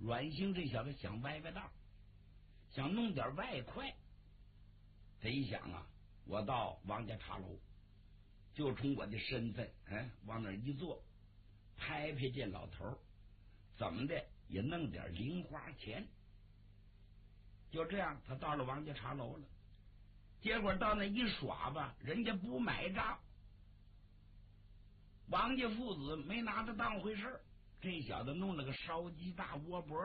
阮兴这小子想歪歪道，想弄点外快。他一想啊，我到王家茶楼，就冲我的身份，往那一坐，拍拍这老头，怎么的也弄点零花钱。就这样，他到了王家茶楼了。结果到那一耍吧，人家不买账。王家父子没拿他当回事，这小子弄了个烧鸡大窝脖，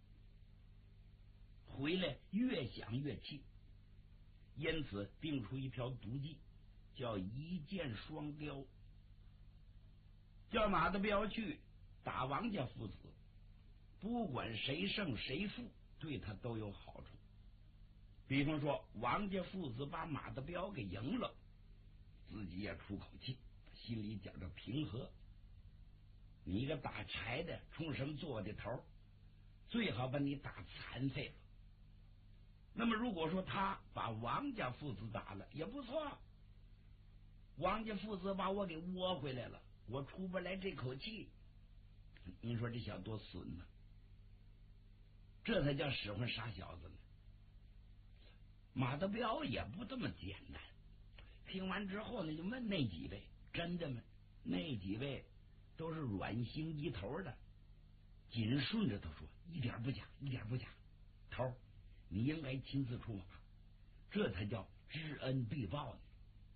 回来越想越气，因此定出一条毒计，叫一箭双雕，叫马德彪去打王家父子，不管谁胜谁负，对他都有好处。比方说王家父子把马德彪给赢了，自己也出口气，心里觉着平和。你一个打柴的冲什么做我的头，最好把你打残废了。那么如果说他把王家父子打了也不错，王家父子把我给窝回来了，我出不来这口气。你说这小多损呢，这才叫使唤傻小子呢。马德彪也不这么简单，听完之后呢，就问那几位，真的吗？那几位都是软心一头的，紧顺着他说，一点不假，一点不假。头，你应该亲自出马，这才叫知恩必报呢。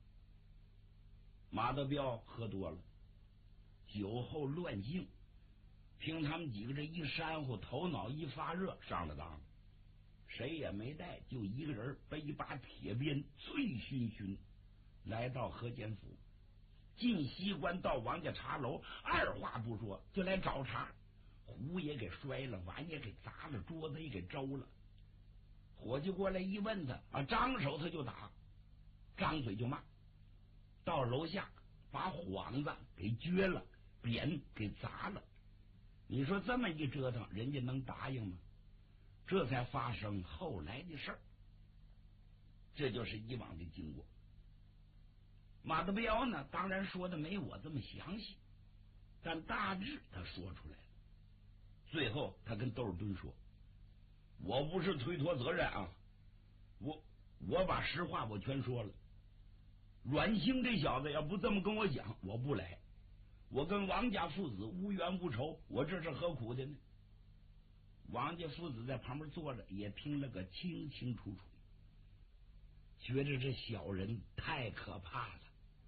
马德彪喝多了，酒后乱性，听他们几个这一煽乎，头脑一发热，上了当了。谁也没带，就一个人背一把铁鞭，醉醺醺来到河间府，进西关到王家茶楼，二话不说就来找茬，壶也给摔了，碗也给砸了，桌子也给周了。伙计过来一问他啊，张手他就打，张嘴就骂，到楼下把幌子给撅了，匾给砸了。你说这么一折腾，人家能答应吗？这才发生后来的事儿，这就是以往的经过。马德彪呢，当然说的没我这么详细，但大致他说出来了。最后他跟窦尔敦说，我不是推脱责任啊，我把实话我全说了。阮兴这小子要不这么跟我讲，我不来。我跟王家父子无冤无仇，我这是何苦的呢？王家父子在旁边坐着，也听了个清清楚楚，觉得这小人太可怕了。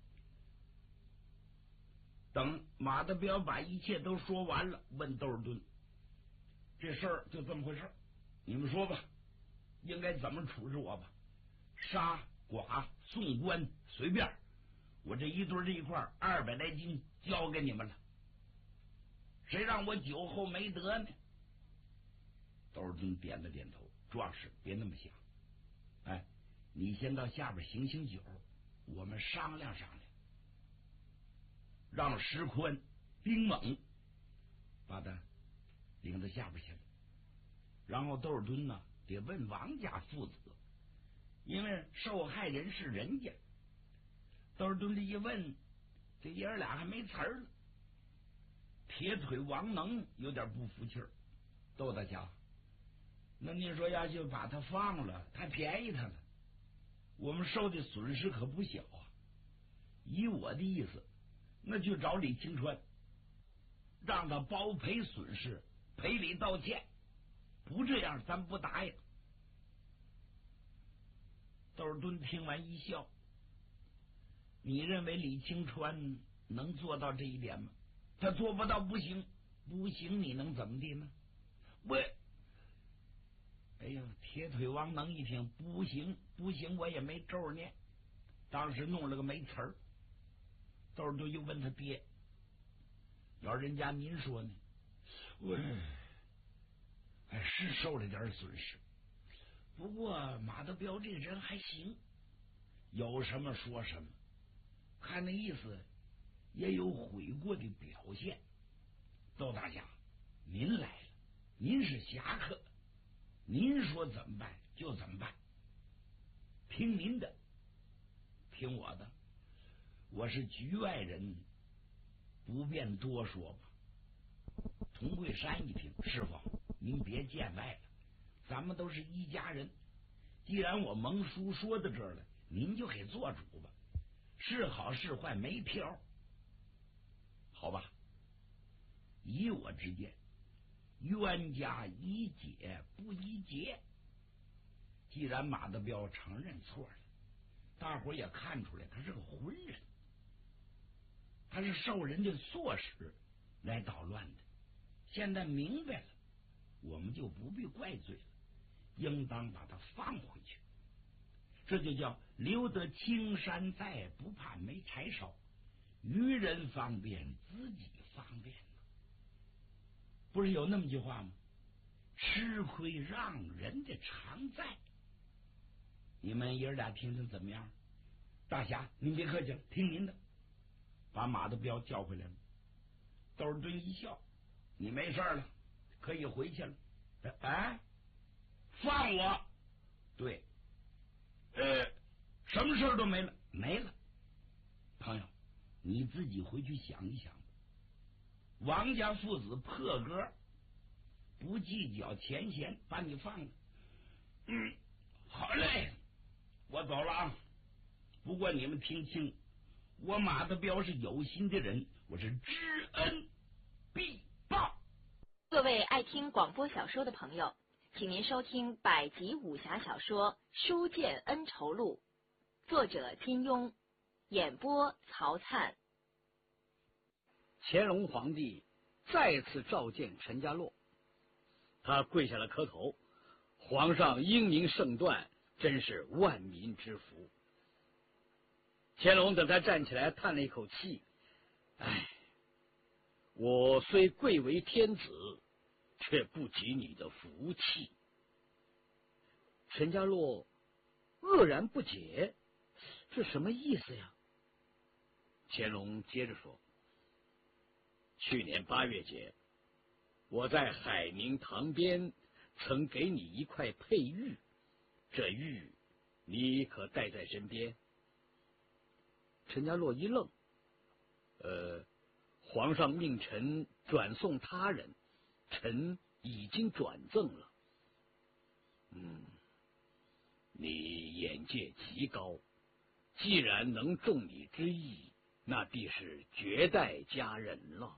等马德彪把一切都说完了，问窦尔敦，这事儿就这么回事，你们说吧，应该怎么处置我吧？杀剐送官随便，我这一堆这一块200来斤交给你们了，谁让我酒后没德呢？窦尔敦点了点头，壮士别那么想，哎，你先到下边醒醒酒，我们商量商量，让石宽兵猛把他领到下边去了。然后窦尔敦呢得问王家父子，因为受害人是人家。窦尔敦这一问，这爷儿俩还没词儿了。铁腿王能有点不服气儿，窦大侠，那你说要就把他放了，太便宜他了，我们受的损失可不小啊。以我的意思，那就找李清川，让他包赔损失，赔礼道歉，不这样咱不答应。窦尔敦听完一笑，你认为李清川能做到这一点吗？他做不到不行，不行你能怎么的呢？喂，哎呀，铁腿王能一听不行不行，我也没咒念，当时弄了个没词儿。窦尔敦又问他爹，老人家您说呢？喂，哎，是受了点损失，不过马德彪这人还行，有什么说什么，看那意思也有悔过的表现。窦大侠，您来了，您是侠客，您说怎么办就怎么办，听您的，听我的，我是局外人，不便多说吧。童桂山一听，师傅您别见外了，咱们都是一家人。既然我蒙叔说到这儿了，您就给做主吧，是好是坏没挑，好吧？以我之见，冤家宜解不宜结。既然马德彪承认错了，大伙也看出来他是个浑人，他是受人家唆使来捣乱的。现在明白了，我们就不必怪罪了，应当把他放回去。这就叫留得青山在，不怕没柴烧。愚人方便，自己方便呢。不是有那么句话吗？吃亏让人的常在。你们爷儿俩听听怎么样？大侠，您别客气了，听您的。把马德彪叫回来了。窦尔敦一笑：“你没事了，可以回去了。”哎，放我！对，什么事都没了，没了。朋友，你自己回去想一想吧。王家父子破格，不计较前嫌，把你放了。好嘞，我走了啊。不过你们听清，我马德彪是有心的人，我是知恩必报。 各位爱听广播小说的朋友，请您收听百集武侠小说《书剑恩仇录》，作者金庸，演播曹灿。 乾隆皇帝再次召见陈家洛，他跪下了磕头：“皇上英明圣断，真是万民之福。”乾隆等他站起来，叹了一口气：“唉，我虽贵为天子，却不及你的福气。”陈家洛愕然不解，这什么意思呀？乾隆接着说：“去年8月节，我在海宁塘边曾给你一块佩玉，这玉你可带在身边？”陈家洛一愣：“皇上命臣转送他人，臣已经转赠了。”你眼界极高，既然能中你之意，那必是绝代佳人了。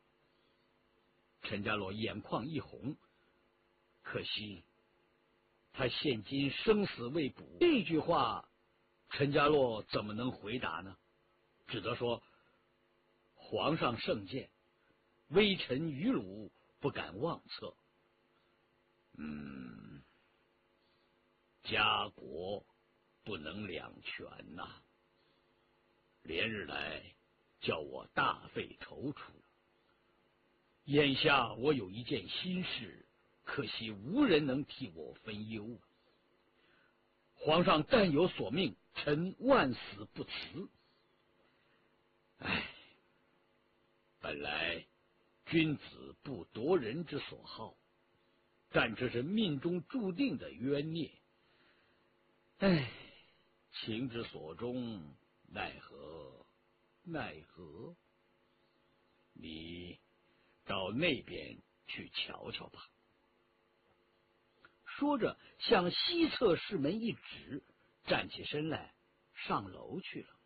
陈家洛眼眶一红，可惜他现今生死未卜。这句话陈家洛怎么能回答呢？只得说：“皇上圣鉴，微臣于鲁不敢妄测。家国不能两全呐，连日来叫我大费踌躇。眼下我有一件心事，可惜无人能替我分忧。皇上但有所命，臣万死不辞。本来君子不夺人之所好，但这是命中注定的冤孽。情之所钟，奈何奈何？你到那边去瞧瞧吧。”说着向西侧室门一指，站起身来上楼去了。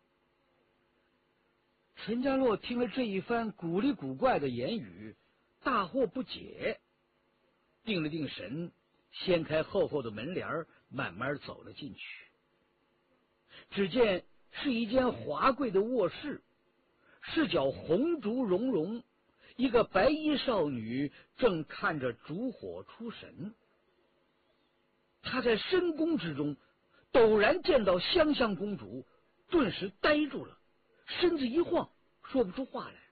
陈家洛听了这一番古里古怪的言语，大惑不解，定了定神，掀开厚厚的门帘，慢慢走了进去。只见是一间华贵的卧室，四角红烛融融，一个白衣少女正看着烛火出神。他在深宫之中陡然见到香香公主，顿时呆住了，身子一晃，说不出话来。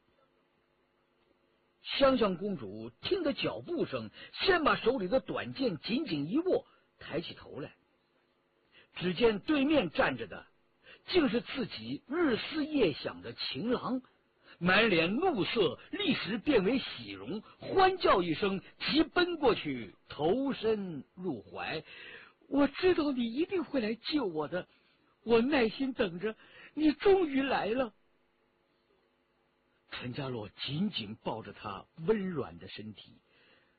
香香公主听得脚步声，先把手里的短剑紧紧一握，抬起头来，只见对面站着的竟是自己日思夜想的情郎，满脸怒色，立时变为喜容，欢叫一声，急奔过去，投身入怀。我知道你一定会来救我的，我耐心等着，你终于来了。陈家洛紧紧抱着他温软的身体，